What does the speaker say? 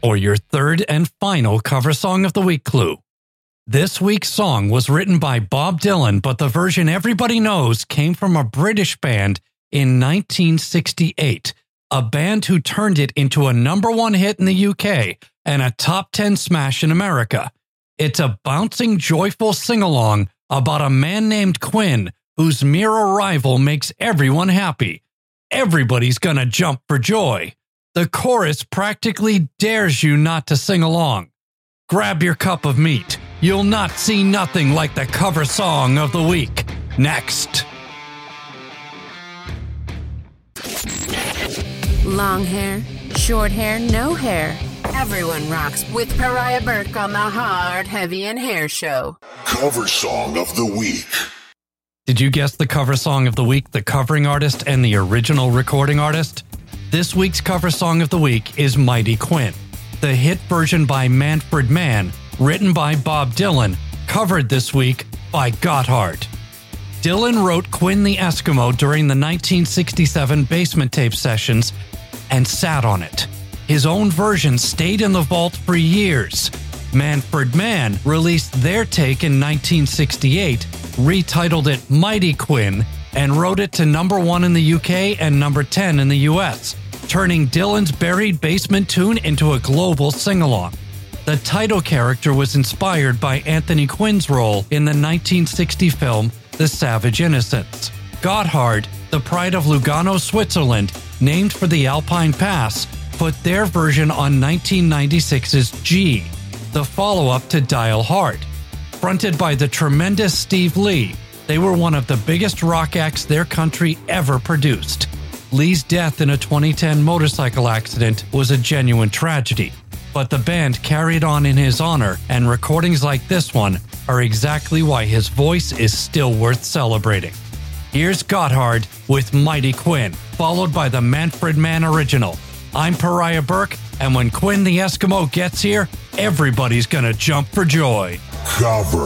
for your third and final cover song of the week clue. This week's song was written by Bob Dylan, but the version everybody knows came from a British band in 1968, a band who turned it into a #1 hit in the UK and a top 10 smash in America. It's a bouncing, joyful sing-along about a man named Quinn whose mere arrival makes everyone happy. Everybody's gonna jump for joy. The chorus practically dares you not to sing along. Grab your cup of meat. You'll not see nothing like the cover song of the week. Next. Long hair, short hair, no hair. Everyone rocks with Pariah Burke on the Hard, Heavy, and Hair Show. Cover song of the week. Did you guess the cover song of the week, the covering artist, and the original recording artist? This week's cover song of the week is Mighty Quinn, the hit version by Manfred Mann, written by Bob Dylan, covered this week by Gotthard. Dylan wrote Quinn the Eskimo during the 1967 Basement Tape sessions and sat on it. His own version stayed in the vault for years. Manfred Mann released their take in 1968, retitled it Mighty Quinn, and wrote it to #1 in the UK and #10 in the US, turning Dylan's buried basement tune into a global sing-along. The title character was inspired by Anthony Quinn's role in the 1960 film The Savage Innocents. Gotthard, the pride of Lugano, Switzerland, named for the Alpine Pass, put their version on 1996's G, the follow-up to Dial Hard. Fronted by the tremendous Steve Lee, they were one of the biggest rock acts their country ever produced. Lee's death in a 2010 motorcycle accident was a genuine tragedy, but the band carried on in his honor, and recordings like this one are exactly why his voice is still worth celebrating. Here's Gotthard with Mighty Quinn, followed by the Manfred Mann original. I'm Pariah Burke, and when Quinn the Eskimo gets here, everybody's gonna jump for joy. Cover